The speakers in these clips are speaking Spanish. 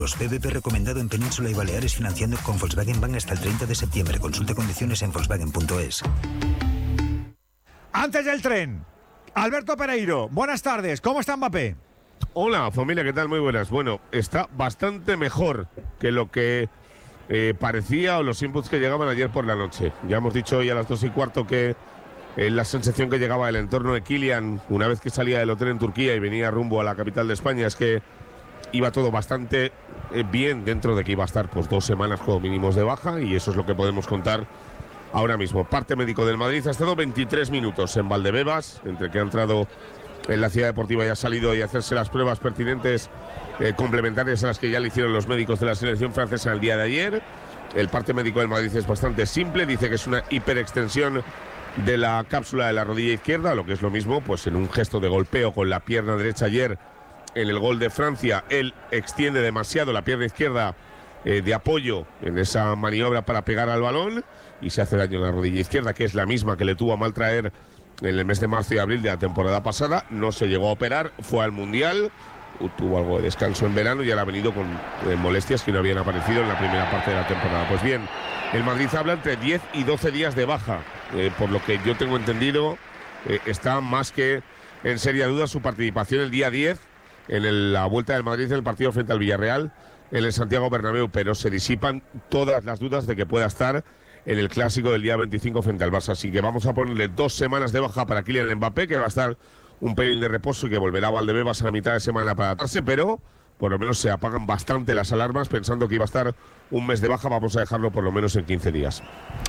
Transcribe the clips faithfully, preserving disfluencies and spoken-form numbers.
B B P recomendado en Península y Baleares financiando con Volkswagen Bank hasta el treinta de septiembre. Consulte condiciones en volkswagen punto es. Antes del tren, Alberto Pereiro, buenas tardes. ¿Cómo está Mbappé? Hola, familia, ¿qué tal? Muy buenas. Bueno, está bastante mejor que lo que eh, parecía o los inputs que llegaban ayer por la noche. Ya hemos dicho hoy a las dos y cuarto que eh, la sensación que llegaba del entorno de Kylian una vez que salía del hotel en Turquía y venía rumbo a la capital de España es que iba todo bastante eh, bien, dentro de que iba a estar pues dos semanas como mínimos de baja, y eso es lo que podemos contar ahora mismo. Parte médico del Madrid ha estado veintitrés minutos en Valdebebas, entre que ha entrado en la ciudad deportiva y ha salido y hacerse las pruebas pertinentes eh, complementarias a las que ya le hicieron los médicos de la selección francesa el día de ayer. El parte médico del Madrid es bastante simple, dice que es una hiperextensión de la cápsula de la rodilla izquierda, lo que es lo mismo, pues en un gesto de golpeo con la pierna derecha ayer en el gol de Francia, él extiende demasiado la pierna izquierda eh, de apoyo en esa maniobra para pegar al balón y se hace daño en la rodilla izquierda, que es la misma que le tuvo a maltraer en el mes de marzo y abril de la temporada pasada. No se llegó a operar, fue al Mundial, tuvo algo de descanso en verano y ahora ha venido con eh, molestias que no habían aparecido en la primera parte de la temporada. Pues bien, el Madrid habla entre diez y doce días de baja, eh, por lo que yo tengo entendido, eh, está más que en seria duda su participación el día diez en el, la vuelta del Madrid en el partido frente al Villarreal en el Santiago Bernabéu, pero se disipan todas las dudas de que pueda estar en el clásico del día veinticinco frente al Barça. Así que vamos a ponerle dos semanas de baja para Kylian Mbappé, que va a estar un pelín de reposo y que volverá a Valdebebas a la mitad de semana para atarse, pero por lo menos se apagan bastante las alarmas pensando que iba a estar un mes de baja. Vamos a dejarlo por lo menos en quince días.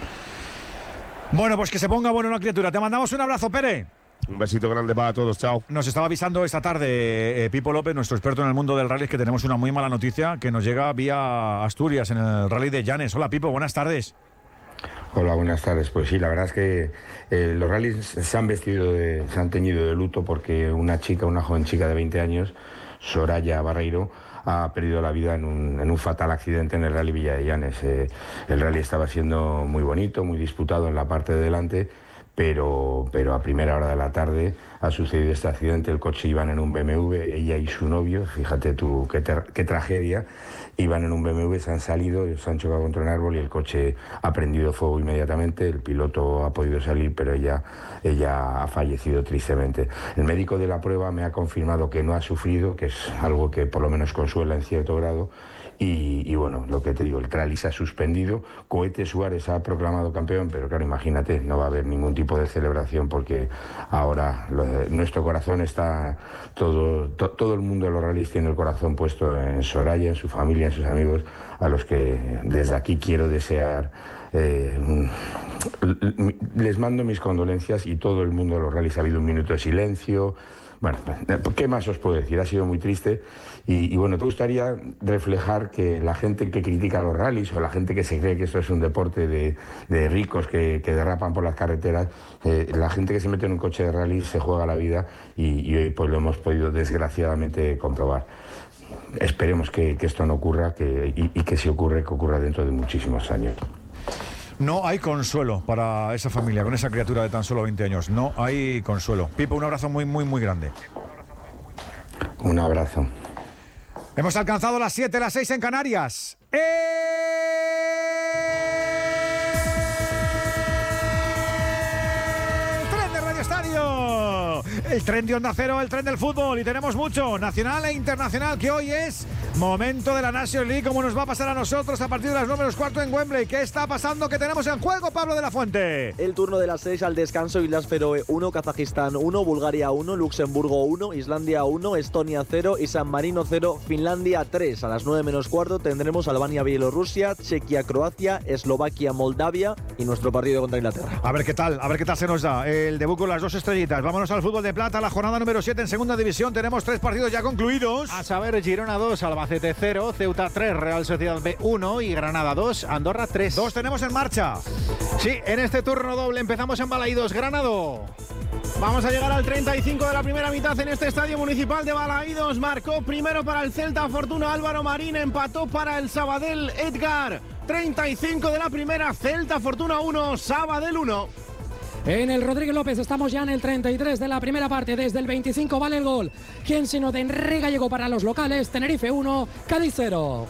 Bueno, pues que se ponga bueno una criatura. Te mandamos un abrazo, Pere. Un besito grande para todos, chao. Nos estaba avisando esta tarde eh, Pipo López, nuestro experto en el mundo del rally, que tenemos una muy mala noticia que nos llega vía Asturias en el rally de Llanes. Hola Pipo, buenas tardes. Hola, buenas tardes. Pues sí, la verdad es que eh, los rallies se han vestido, de, se han teñido de luto porque una chica, una joven chica de veinte años, Soraya Barreiro, ha perdido la vida en un, en un fatal accidente en el rally Villa de Llanes. Eh, el rally estaba siendo muy bonito, muy disputado en la parte de delante, pero, pero a primera hora de la tarde ha sucedido este accidente. El coche iban en un B M W, ella y su novio, fíjate tú qué, ter- qué tragedia, iban en un B M W, se han salido, se han chocado contra un árbol y el coche ha prendido fuego inmediatamente. El piloto ha podido salir, pero ella, ella ha fallecido tristemente. El médico de la prueba me ha confirmado que no ha sufrido, que es algo que por lo menos consuela en cierto grado. Y, y bueno, lo que te digo, el rally se ha suspendido. Cohete Suárez ha proclamado campeón, pero claro, imagínate, no va a haber ningún tipo de celebración porque ahora lo, nuestro corazón está, todo, to, todo el mundo de los rallies tiene el corazón puesto en Soraya, en su familia, en sus amigos, a los que desde aquí quiero desear, eh, les mando mis condolencias, y todo el mundo de los rallies ha habido un minuto de silencio. Bueno, ¿qué más os puedo decir? Ha sido muy triste y, y bueno, te gustaría reflejar que la gente que critica los rallies o la gente que se cree que esto es un deporte de, de ricos que, que derrapan por las carreteras, eh, la gente que se mete en un coche de rally se juega la vida y, y hoy pues lo hemos podido desgraciadamente comprobar. Esperemos que, que esto no ocurra que, y, y que si ocurre, que ocurra dentro de muchísimos años. No hay consuelo para esa familia, con esa criatura de tan solo veinte años. No hay consuelo. Pipo, un abrazo muy, muy, muy grande. Un abrazo. Hemos alcanzado las siete, las seis en Canarias. ¡Eh! El tren de Onda Cero, el tren del fútbol, y tenemos mucho, nacional e internacional, que hoy es momento de la National League, como nos va a pasar a nosotros a partir de las nueve menos cuarto en Wembley. ¿Qué está pasando? ¿Qué tenemos en juego, Pablo de la Fuente? El turno de las seis al descanso: Islas Feroe uno, Kazajistán uno, Bulgaria uno, Luxemburgo uno, Islandia uno, Estonia cero y San Marino cero, Finlandia tres. A las nueve menos cuarto tendremos Albania-Bielorrusia, Chequia-Croacia, Eslovaquia-Moldavia y nuestro partido contra Inglaterra. A ver qué tal, a ver qué tal se nos da el debut con las dos estrellitas. Vámonos al fútbol de plata, la jornada número siete en segunda división. Tenemos tres partidos ya concluidos. A saber, Girona dos, Albacete cero, Ceuta tres, Real Sociedad B uno y Granada dos, Andorra tres. Dos tenemos en marcha. Sí, en este turno doble empezamos en Balaídos, Granado. Vamos a llegar al treinta y cinco de la primera mitad en este estadio municipal de Balaídos. Marcó primero para el Celta Fortuna Álvaro Marín, empató para el Sabadell Edgar. treinta y cinco de la primera, Celta Fortuna uno, Sabadell uno. En el Rodríguez López estamos ya en el treinta y tres de la primera parte. Desde el veinticinco vale el gol. ¿Quién sino de Enrique llegó para los locales? Tenerife uno, Cádiz cero.